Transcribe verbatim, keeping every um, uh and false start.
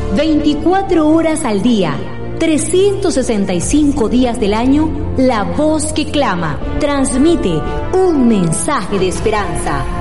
veinticuatro horas al día, trescientos sesenta y cinco días del año, la voz que clama transmite un mensaje de esperanza.